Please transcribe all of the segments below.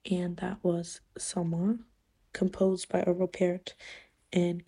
and that was Summer, composed by Arvo Pärt and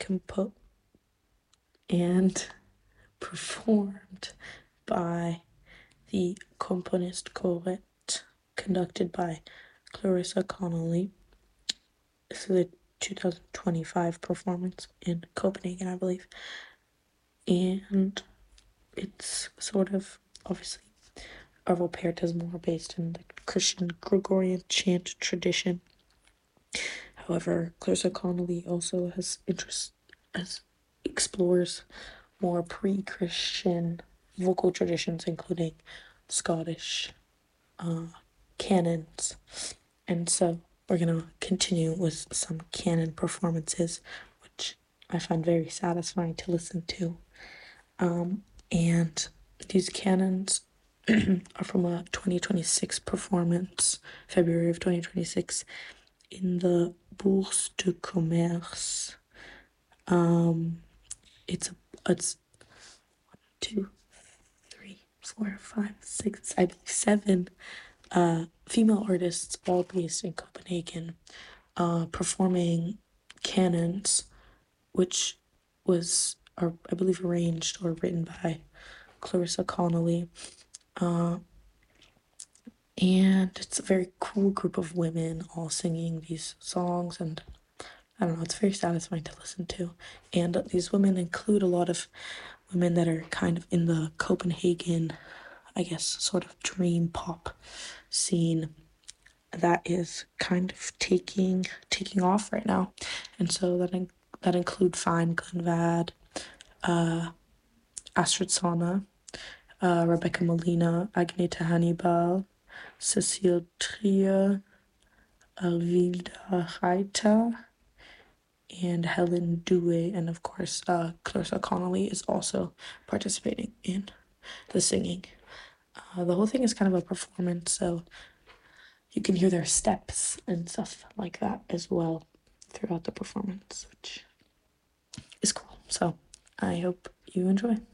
and performed by the Komponistkoret, conducted by Clarissa Connolly. This is a 2025 performance in Copenhagen, I believe. And it's sort of, obviously, Arvo Pärt is more based in the Christian Gregorian chant tradition. However, Clarissa Connolly also has interest as explores more pre-Christian vocal traditions, including Scottish canons. And so we're gonna continue with some canon performances, which I find very satisfying to listen to. And these canons are from a 2026 performance, February of 2026, in the Bourse de Commerce. It's 2, 3, 4, 5, 6, I believe 7 female artists, all based in Copenhagen, performing canons, which was, or I believe, arranged or written by Clarissa Connolly. And it's a very cool group of women all singing these songs, and I don't know, it's very satisfying to listen to. And these women include a lot of women that are kind of in the Copenhagen, I guess, sort of dream pop scene that is kind of taking off right now. And so that include Fine Glenvad, Astrid Sana, Rebecca Molina, Agneta Hannibal, Cecile Trier, Alvilda Reiter, and Helen Dewey, and of course, Clarissa Connolly is also participating in the singing. The whole thing is kind of a performance, so you can hear their steps and stuff like that as well throughout the performance, which is cool. So I hope you enjoy.